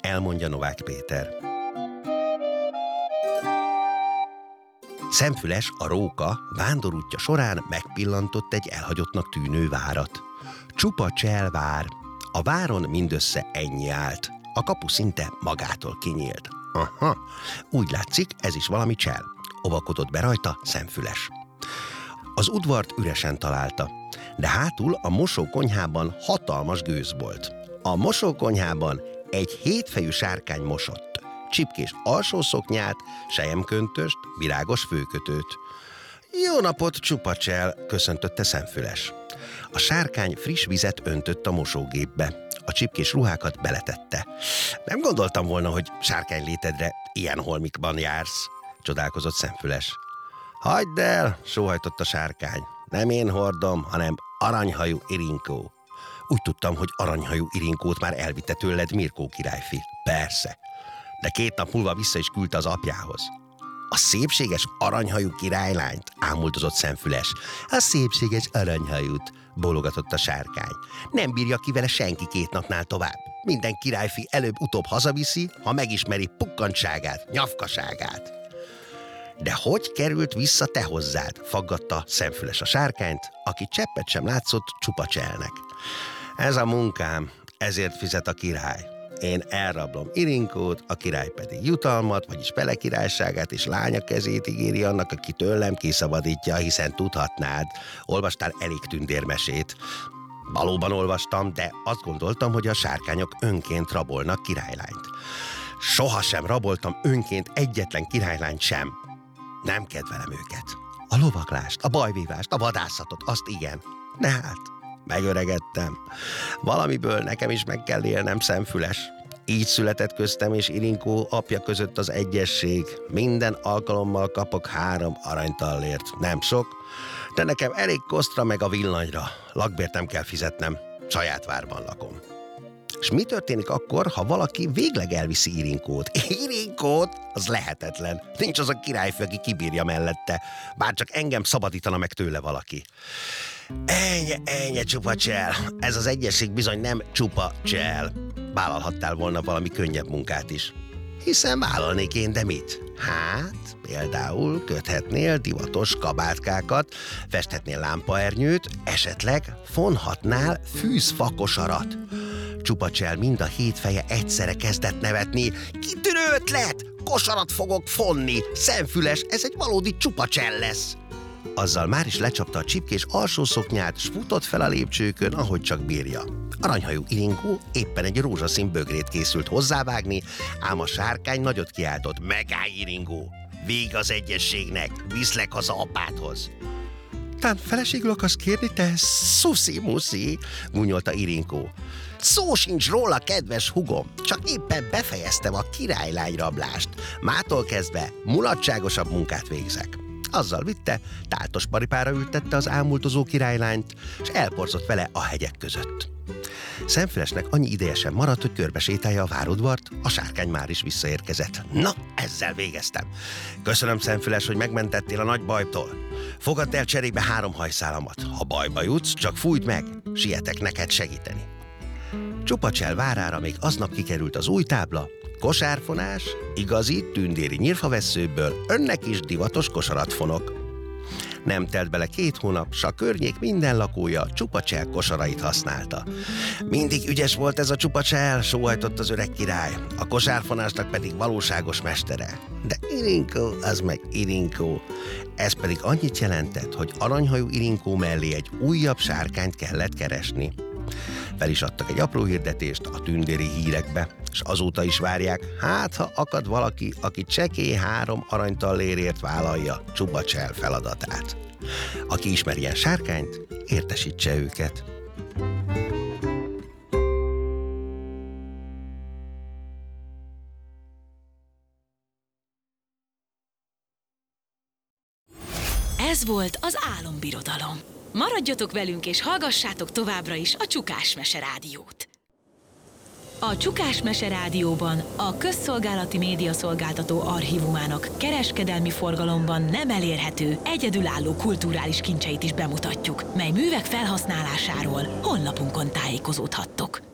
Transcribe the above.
elmondja Novák Péter. Szemfüles, a róka vándorútja során megpillantott egy elhagyottnak tűnő várat. Csupa Csel vár. A váron mindössze ennyi állt. A kapu szinte magától kinyílt. Aha, úgy látszik, ez is valami csel. Ovakodott be rajta Szemfüles. Az udvart üresen találta, de hátul a mosókonyhában hatalmas gőz volt. A mosókonyhában egy hétfejű sárkány mosott, csipkés alsószoknyát, selyemköntöst, virágos főkötőt. Jó napot, Csupa Csel, köszöntötte Szemfüles. A sárkány friss vizet öntött a mosógépbe, a csipkés ruhákat beletette. Nem gondoltam volna, hogy sárkány létedre ilyen holmikban jársz, csodálkozott Szemfüles. Hagyd el, sóhajtott a sárkány. Nem én hordom, hanem aranyhajú Irinkó. Úgy tudtam, hogy aranyhajú Irinkót már elvitte tőled Mirkó királyfi. Persze. De 2 nap múlva vissza is küldte az apjához. A szépséges aranyhajú királylányt, ámuldozott Szemfüles. A szépséges aranyhajút, bólogatott a sárkány. Nem bírja ki vele senki 2 napnál tovább. Minden királyfi előbb-utóbb hazaviszi, ha megismeri pukkantságát, nyafkaságát. De hogy került vissza te hozzád? Faggatta Szemfüles a sárkányt, aki cseppet sem látszott Csupa Cselnek. Ez a munkám, ezért fizet a király. Én elrablom Irinkót, a király pedig jutalmat, vagyis Pele királyságát és lánya kezét ígéri annak, aki tőlem kiszabadítja, hiszen tudhatnád, olvastál elég tündérmesét. Valóban olvastam, de azt gondoltam, hogy a sárkányok önként rabolnak királylányt. Sohasem raboltam önként egyetlen királylányt sem. Nem kedvelem őket. A lovaglást, a bajvívást, a vadászatot, azt igen. De hát, megöregedtem. Valamiből nekem is meg kell élnem, Szemfüles. Így született köztem és Irinkó apja között az egyesség. Minden alkalommal kapok 3 aranytallért. Nem sok, de nekem elég kosztra meg a villanyra. Lakbért nem kell fizetnem, saját várban lakom. És mi történik akkor, ha valaki végleg elviszi Irinkót? Irinkót? Az lehetetlen. Nincs az a királyfő, aki kibírja mellette. Bár csak engem szabadítana meg tőle valaki. Ennyi, Csupa Csel. Ez az egyesség bizony nem Csupa Csel. Vállalhattál volna valami könnyebb munkát is. Hiszen vállalnék én, de mit? Hát, például köthetnél divatos kabátkákat, festhetnél lámpaernyőt, esetleg fonhatnál fűzfakosarat. Csupa Csel mind a 7 feje egyszerre kezdett nevetni. Kitűnő ötlet! Kosarat fogok fonni! Szemfüles, ez egy valódi Csupa Csel lesz! Azzal már is lecsapta a csipkés alsószoknyát, s futott fel a lépcsőkön, ahogy csak bírja. Aranyhajú Irinkó éppen egy rózsaszín bögrét készült hozzávágni, ám a sárkány nagyot kiáltott. Megállj, Irinkó! Vég az egyességnek! Viszlek haza apádhoz! Tán feleségül akarsz kérni, te szuszi-muszi, gúnyolta Irinkó. Szó sincs róla, kedves hugom, csak éppen befejeztem a királylányrablást. Mától kezdve mulatságosabb munkát végzek. Azzal vitte, táltos paripára ültette az ámultozó királylányt, és elporzott vele a hegyek között. Szemfülesnek annyi ideje sem maradt, hogy körbesétálja a várodvart, a sárkány már is visszaérkezett. Na, ezzel végeztem. Köszönöm, Szemfüles, hogy megmentettél a nagy bajtól. Fogadd el cserébe 3 hajszálamat. Ha bajba jutsz, csak fújd meg, sietek neked segíteni. Csupa Csel várára még aznap kikerült az új tábla. Kosárfonás, igazi tündéri nyírfavesszőből önnek is divatos kosarat fonok. Nem telt bele 2 hónap, s a környék minden lakója Csupa Csel kosarait használta. Mindig ügyes volt ez a Csupa Csel, sóhajtott az öreg király, a kosárfonásnak pedig valóságos mestere. De Irinkó, az meg Irinkó. Ez pedig annyit jelentett, hogy aranyhajú Irinkó mellé egy újabb sárkányt kellett keresni. Fel is adtak egy apró hirdetést a tündéri hírekbe, és azóta is várják, hát ha akad valaki, aki csekély 3 aranytallérért vállalja Csupa Csel feladatát. Aki ismer ilyen sárkányt, értesítse őket. Ez volt az Álombirodalom. Maradjatok velünk és hallgassátok továbbra is a Csukás Mese Rádiót. A Csukás Mese Rádióban a közszolgálati médiaszolgáltató archívumának kereskedelmi forgalomban nem elérhető, egyedülálló kulturális kincseit is bemutatjuk, mely művek felhasználásáról honlapunkon tájékozódhattok.